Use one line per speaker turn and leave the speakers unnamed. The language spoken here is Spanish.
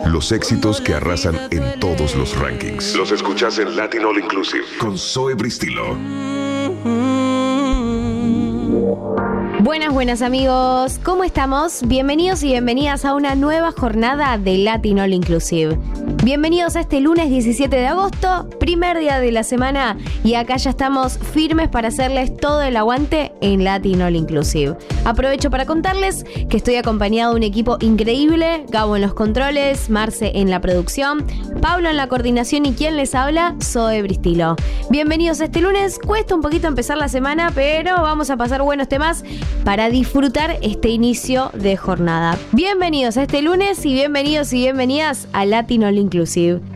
Los éxitos que arrasan en todos los rankings. Los escuchás en Latin All Inclusive con Zoe Bristilo.
Buenas amigos, ¿cómo estamos? Bienvenidos y bienvenidas a una nueva jornada de Latin All Inclusive. Bienvenidos a este lunes 17 de agosto, primer día de la semana, y acá ya estamos firmes para hacerles todo el aguante en Latin All Inclusive. Aprovecho para contarles que estoy acompañado de un equipo increíble: Gabo en los controles, Marce en la producción, Pablo en la coordinación y quien les habla, Zoe Bristilo. Bienvenidos a este lunes. Cuesta un poquito empezar la semana, pero vamos a pasar buenos temas para disfrutar este inicio de jornada. Bienvenidos a este lunes y bienvenidos y bienvenidas a Latin All Inclusive.